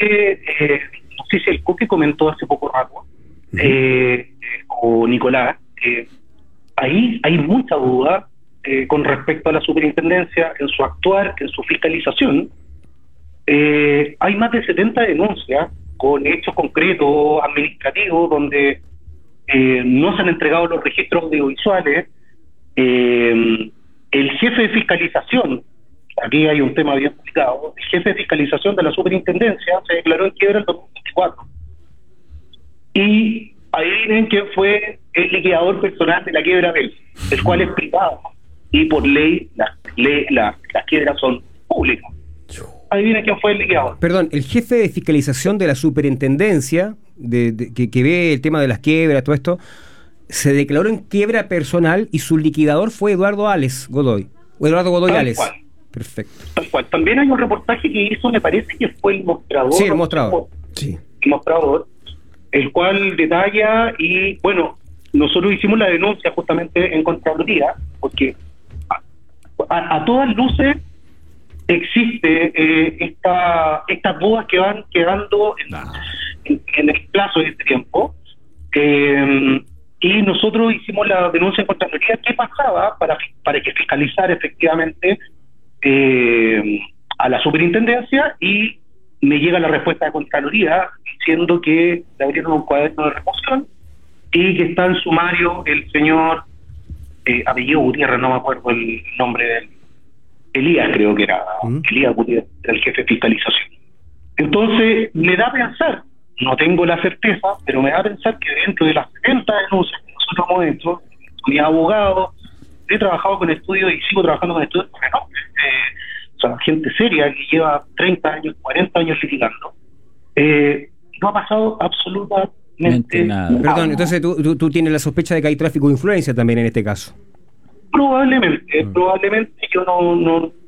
no sé si el Coque comentó hace poco rato, o Nicolás, que ahí hay mucha duda con respecto a la superintendencia en su actuar, en su fiscalización. Hay más de 70 denuncias con hechos concretos, administrativos, donde no se han entregado los registros audiovisuales. El jefe de fiscalización, aquí hay un tema bien complicado, el jefe de fiscalización de la superintendencia se declaró en quiebra en 2024. Y adivinen quién fue el liquidador personal de la quiebra de él, el cual es privado. Y por ley, las quiebras son públicas. Adivinen quién fue el liquidador. Perdón, el jefe de fiscalización de la superintendencia, que ve el tema de las quiebras, todo esto, se declaró en quiebra personal y su liquidador fue Eduardo Godoy Ales. Cual. Perfecto. Tal cual. También hay un reportaje que hizo, me parece que fue El Mostrador. Sí, El Mostrador. Sí. El Mostrador, el cual detalla, y bueno, nosotros hicimos la denuncia justamente en Contraloría, porque a todas luces existe estas dudas que van quedando en el plazo de este tiempo, y nosotros hicimos la denuncia en Contraloría. ¿Qué pasaba para que fiscalizara efectivamente a la superintendencia? Y me llega la respuesta de Contraloría diciendo que le abrieron un cuaderno de remoción y que está en sumario el señor apellido Gutiérrez, no me acuerdo el nombre de él, Elías, creo que era Elías Gutiérrez, el jefe de fiscalización. Entonces me da a pensar, no tengo la certeza, pero me da a pensar que dentro de las 70 denuncias que nosotros hemos hecho, mi abogado, he trabajado con estudios y sigo trabajando con estudios de renombre, o sea, gente seria que lleva 30 años, 40 años litigando, no ha pasado absolutamente nada. Perdón, entonces tú tienes la sospecha de que hay tráfico de influencia también en este caso. Probablemente yo